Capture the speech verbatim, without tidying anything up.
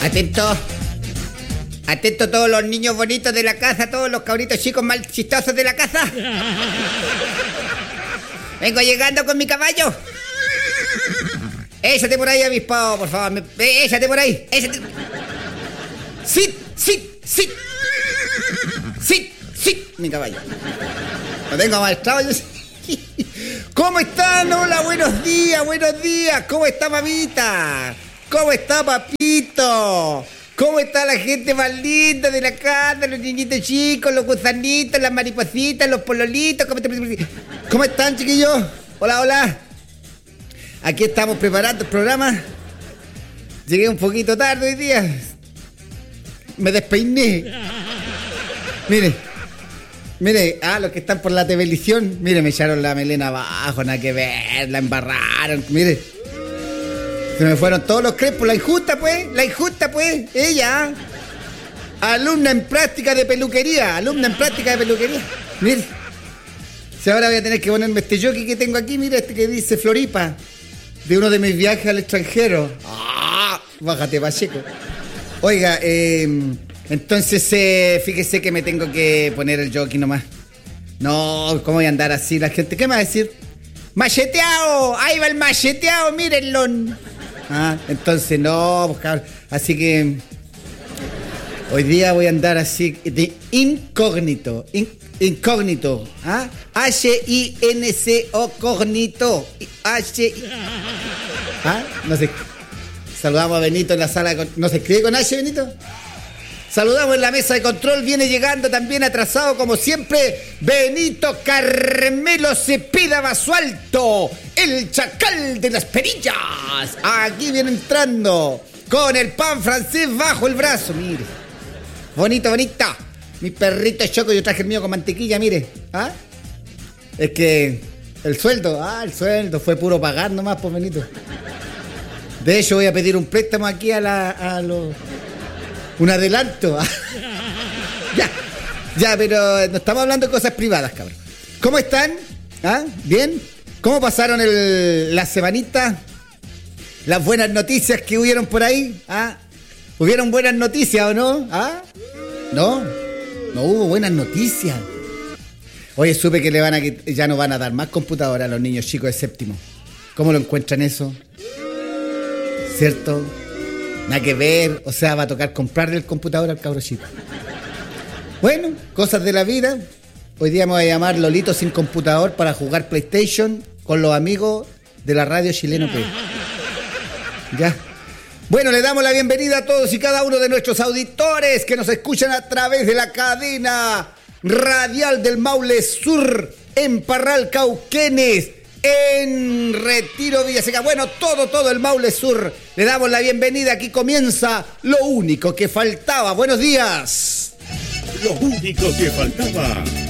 Atento. Atento todos los niños bonitos de la casa, todos los cabritos chicos mal chistosos de la casa. Vengo llegando con mi caballo. Échate por ahí, avispado, por favor. Me... Échate por ahí. Échate. Sit, sit, sit. Sit, sit, mi caballo. Lo tengo maestrado. ¿Cómo están? Hola, buenos días, buenos días. ¿Cómo está, mamita? ¿Cómo está, papito? ¿Cómo está la gente más linda de la casa? Los niñitos chicos, los gusanitos, las maripositas, los pololitos. ¿Cómo, ¿Cómo están, chiquillos? Hola, hola. Aquí estamos preparando el programa. Llegué un poquito tarde hoy día. Me despeiné. Mire. Mire, ah, los que están por la televisión. Mire, me echaron la melena abajo, nada que ver. La embarraron, mire. Se me fueron todos los crespos. La injusta, pues. La injusta, pues. Ella. Alumna en práctica de peluquería. Alumna en práctica de peluquería. Mire. Si ahora voy a tener que ponerme este jockey que tengo aquí. Mire, este que dice Floripa. De uno de mis viajes al extranjero. ¡Ah! Bájate, Pacheco. Oiga, eh, entonces eh, fíjese que me tengo que poner el jockey nomás. No, ¿cómo voy a andar así la gente? ¿Qué me va a decir? ¡Macheteado! ¡Ahí va el macheteado! ¡Mírenlo! Ah, entonces no, pues cabrón. Así que hoy día voy a andar así de incógnito. In, incógnito. ¿Ah? H I N C O cognito. H I ¿Ah? No sé. Saludamos a Benito en la sala de... ¿No se escribe con H, Benito? Saludamos en la mesa de control. Viene llegando también atrasado, como siempre, Benito Carmelo Cepeda Basualto, el chacal de las perillas. Aquí viene entrando con el pan francés bajo el brazo. Mire. Bonito, bonita. Mi perrito choco, yo traje el mío con mantequilla, mire. ¿Ah? Es que el sueldo, ah, el sueldo fue puro pagar nomás, pues, Benito. De hecho, voy a pedir un préstamo aquí a la... a los... un adelanto. Ya, ya, pero no estamos hablando de cosas privadas, cabrón. ¿Cómo están? ¿Ah? ¿Bien? ¿Cómo pasaron el, la semanita? Las buenas noticias que hubieron por ahí. ¿Ah? ¿Hubieron buenas noticias o no? ¿Ah? ¿No? No hubo buenas noticias. Oye, supe que le van a ya no van a dar más computadora a los niños chicos de séptimo. ¿Cómo lo encuentran eso? ¿Cierto? Nada que ver, o sea, va a tocar comprarle el computador al cabro chico. Bueno, cosas de la vida. Hoy día me voy a llamar Lolito sin computador para jugar PlayStation con los amigos de la radio Chileno P. Ya. Bueno, le damos la bienvenida a todos y cada uno de nuestros auditores que nos escuchan a través de la cadena radial del Maule Sur, en Parral, Cauquenes, en Retiro, Villaseca. Bueno, todo, todo el Maule Sur. Le damos la bienvenida. Aquí comienza Lo Único que Faltaba. Buenos días. Lo único que faltaba.